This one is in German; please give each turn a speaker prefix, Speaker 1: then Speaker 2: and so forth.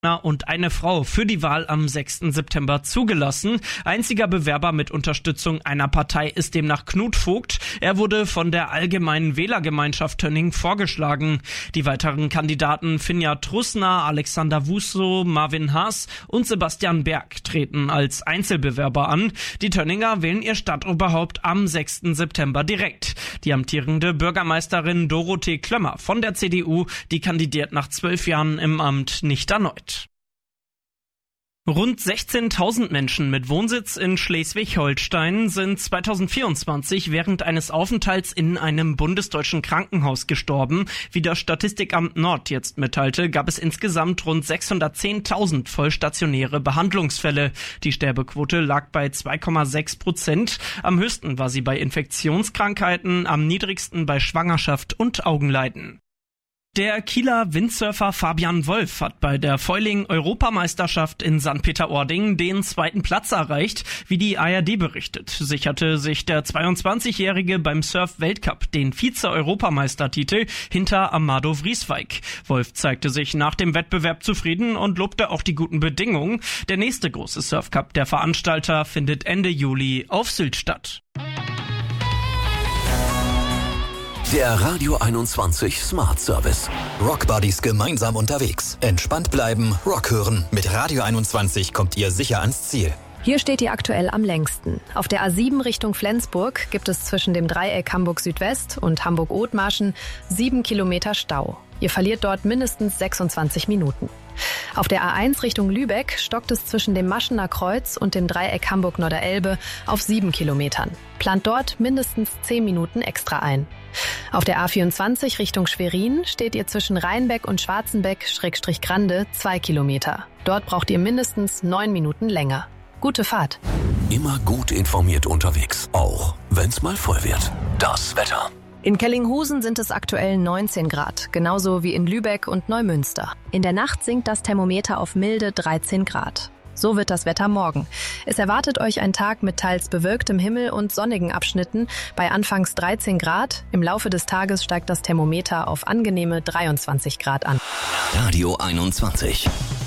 Speaker 1: und eine Frau für die Wahl am 6. September zugelassen. Einziger Bewerber mit Unterstützung einer Partei ist demnach Knut Vogt. Er wurde von der Allgemeinen Wählergemeinschaft Tönning vorgeschlagen. Die weiteren Kandidaten Finja Trussner, Alexander Wusso, Marvin Haas und Sebastian Berg treten als Einzelbewerber an. Die Tönninger wählen ihr Stadtoberhaupt am 6. September direkt. Die amtierende Bürgermeisterin Dorothee Klömmer von der CDU, die kandidiert nach 12 Jahren im Amt nicht erneut. Rund 16.000 Menschen mit Wohnsitz in Schleswig-Holstein sind 2024 während eines Aufenthalts in einem bundesdeutschen Krankenhaus gestorben. Wie das Statistikamt Nord jetzt mitteilte, gab es insgesamt rund 610.000 vollstationäre Behandlungsfälle. Die Sterbequote lag bei 2,6%. Am höchsten war sie bei Infektionskrankheiten, am niedrigsten bei Schwangerschaft und Augenleiden. Der Kieler Windsurfer Fabian Wolf hat bei der Foiling-Europameisterschaft in St. Peter-Ording den 2. Platz erreicht. Wie die ARD berichtet, sicherte sich der 22-Jährige beim Surf-Weltcup den Vize-Europameistertitel hinter Amado Vrieswijk. Wolf zeigte sich nach dem Wettbewerb zufrieden und lobte auch die guten Bedingungen. Der nächste große Surfcup der Veranstalter findet Ende Juli auf Sylt statt.
Speaker 2: Der Radio 21 Smart Service.
Speaker 3: Rock Buddies gemeinsam unterwegs. Entspannt bleiben, Rock hören. Mit Radio 21 kommt ihr sicher ans Ziel.
Speaker 4: Hier steht ihr aktuell am längsten. Auf der A7 Richtung Flensburg gibt es zwischen dem Dreieck Hamburg Südwest und Hamburg-Othmarschen 7 Kilometer Stau. Ihr verliert dort mindestens 26 Minuten. Auf der A1 Richtung Lübeck stockt es zwischen dem Maschener Kreuz und dem Dreieck Hamburg-Norderelbe auf 7 Kilometern. Plant dort mindestens 10 Minuten extra ein. Auf der A24 Richtung Schwerin steht ihr zwischen Rheinbeck und Schwarzenbeck-Grande 2 Kilometer. Dort braucht ihr mindestens 9 Minuten länger. Gute Fahrt.
Speaker 2: Immer gut informiert unterwegs, auch wenn's mal voll wird. Das Wetter.
Speaker 4: In Kellinghusen sind es aktuell 19 Grad, genauso wie in Lübeck und Neumünster. In der Nacht sinkt das Thermometer auf milde 13 Grad. So wird das Wetter morgen. Es erwartet euch ein Tag mit teils bewölktem Himmel und sonnigen Abschnitten bei anfangs 13 Grad. Im Laufe des Tages steigt das Thermometer auf angenehme 23 Grad an.
Speaker 2: Radio 21.